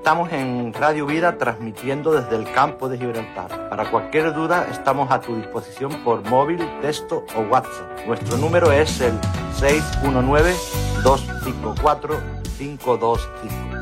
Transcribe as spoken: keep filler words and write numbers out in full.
Estamos en Radio Vida transmitiendo desde el campo de Gibraltar. Para cualquier duda estamos a tu disposición por móvil, texto o WhatsApp. Nuestro número es el seis uno nueve, dos cinco cuatro, cinco dos cinco.